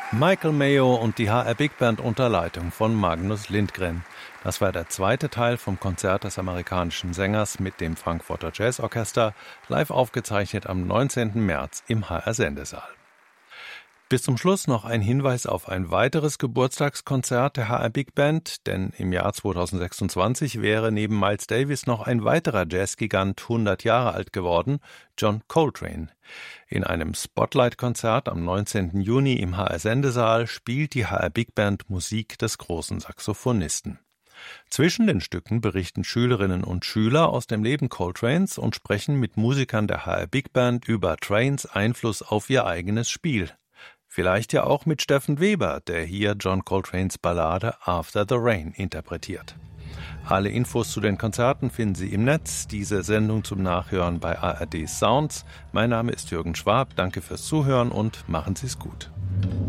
Michael Mayo und die HR Big Band unter Leitung von Magnus Lindgren. Das war der zweite Teil vom Konzert des amerikanischen Sängers mit dem Frankfurter Jazzorchester, live aufgezeichnet am 19. März im HR-Sendesaal. Bis zum Schluss noch ein Hinweis auf ein weiteres Geburtstagskonzert der HR Big Band, denn im Jahr 2026 wäre neben Miles Davis noch ein weiterer Jazzgigant 100 Jahre alt geworden, John Coltrane. In einem Spotlight-Konzert am 19. Juni im HR-Sendesaal spielt die HR Big Band Musik des großen Saxophonisten. Zwischen den Stücken berichten Schülerinnen und Schüler aus dem Leben Coltranes und sprechen mit Musikern der HR Big Band über Trains Einfluss auf ihr eigenes Spiel. Vielleicht ja auch mit Steffen Weber, der hier John Coltranes Ballade After the Rain interpretiert. Alle Infos zu den Konzerten finden Sie im Netz. Diese Sendung zum Nachhören bei ARD Sounds. Mein Name ist Jürgen Schwab. Danke fürs Zuhören und machen Sie es gut.